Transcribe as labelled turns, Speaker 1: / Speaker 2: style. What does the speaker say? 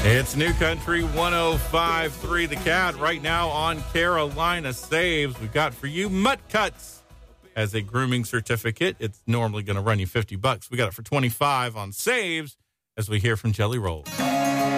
Speaker 1: It's New Country 105.3 The Cat right now on Carolina Saves. We've got for you Mutt Cuts as a grooming certificate. It's normally going to run you $50. We got it for $25 on Saves as we hear from Jelly Roll.